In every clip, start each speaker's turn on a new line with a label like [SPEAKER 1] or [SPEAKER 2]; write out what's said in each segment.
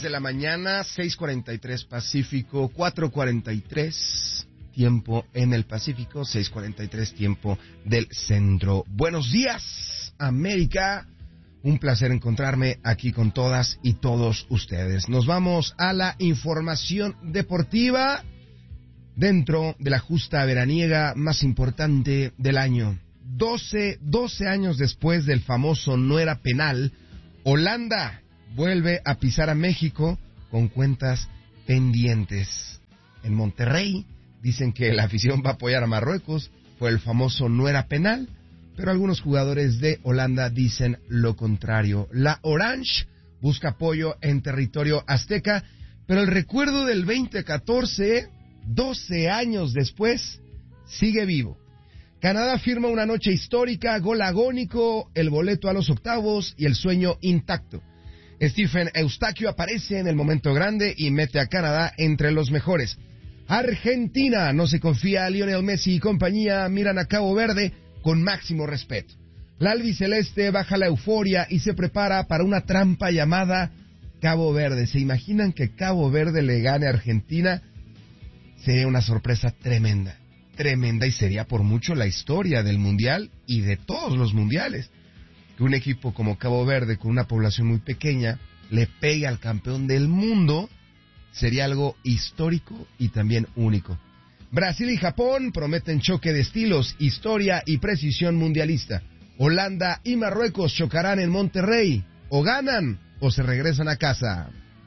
[SPEAKER 1] 10 de la mañana, 6:43 Pacífico, 4:43 tiempo en el Pacífico, 6:43 tiempo del centro. Buenos días, América. Un placer encontrarme aquí con todas y todos ustedes. Nos vamos a la información deportiva dentro de la justa veraniega más importante del año. 12 años después del famoso no era penal, Holanda vuelve a pisar a México con cuentas pendientes. En Monterrey dicen que la afición va a apoyar a Marruecos por el famoso no era penal, pero algunos jugadores de Holanda dicen lo contrario. La Orange busca apoyo en territorio azteca, pero el recuerdo del 2014, 12 años después, sigue vivo. Canadá firma una noche histórica, gol agónico, el boleto a los octavos y el sueño intacto. Stephen Eustaquio aparece en el momento grande y mete a Canadá entre los mejores. Argentina no se confía, Lionel Messi y compañía miran a Cabo Verde con máximo respeto. La albiceleste baja la euforia y se prepara para una trampa llamada Cabo Verde. ¿Se imaginan que Cabo Verde le gane a Argentina? Sería una sorpresa tremenda, y sería por mucho la historia del Mundial y de todos los mundiales. Que un equipo como Cabo Verde, con una población muy pequeña, le pegue al campeón del mundo, sería algo histórico y también único. Brasil y Japón prometen choque de estilos, historia y precisión mundialista. Holanda y Marruecos chocarán en Monterrey. O ganan o se regresan a casa.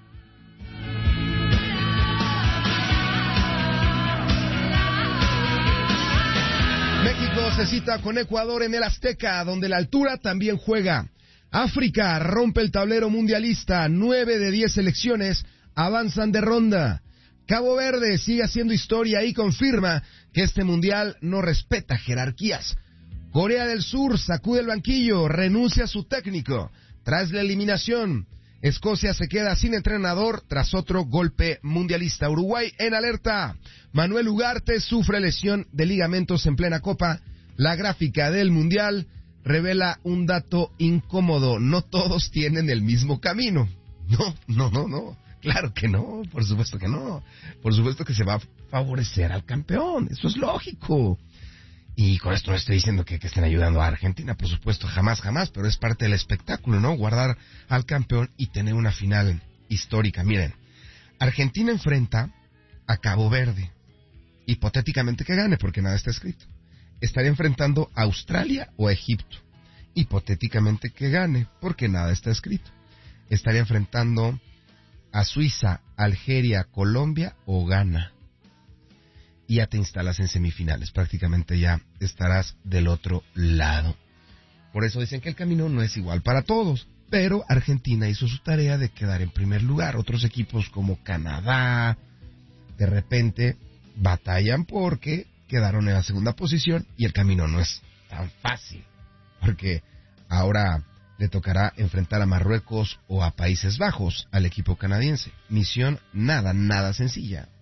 [SPEAKER 1] México se cita con Ecuador en el Azteca, donde la altura también juega. África rompe el tablero mundialista, 9 de 10 selecciones avanzan de ronda. Cabo Verde sigue haciendo historia y confirma que este mundial no respeta jerarquías. Corea del Sur sacude el banquillo, renuncia a su técnico tras la eliminación. Escocia se queda sin entrenador tras otro golpe mundialista. Uruguay en alerta. Manuel Ugarte sufre lesión de ligamentos en plena copa. La gráfica del mundial revela un dato incómodo. No todos tienen el mismo camino. No. Claro que no, por supuesto que no. Por supuesto que se va a favorecer al campeón. Eso es lógico. Y con esto no estoy diciendo que estén ayudando a Argentina, por supuesto, jamás, pero es parte del espectáculo, ¿no? Guardar al campeón y tener una final histórica. Miren, Argentina enfrenta a Cabo Verde, hipotéticamente que gane, porque nada está escrito. Estaría enfrentando a Australia o a Egipto, hipotéticamente que gane, porque nada está escrito. Estaría enfrentando a Suiza, Algeria, Colombia o Ghana. Y ya te instalas en semifinales, prácticamente ya estarás del otro lado. Por eso dicen que el camino no es igual para todos, pero Argentina hizo su tarea de quedar en primer lugar. Otros equipos como Canadá, de repente, batallan porque quedaron en la segunda posición y el camino no es tan fácil, porque ahora le tocará enfrentar a Marruecos o a Países Bajos, al equipo canadiense. Misión nada sencilla.